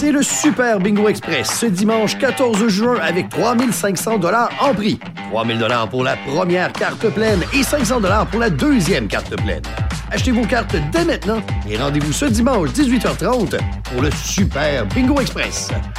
C'est le Super Bingo Express ce dimanche 14 juin avec 3500 $ en prix. 3000 $ pour la première carte pleine et 500 $ pour la deuxième carte pleine. Achetez vos cartes dès maintenant et rendez-vous ce dimanche 18h30 pour le Super Bingo Express.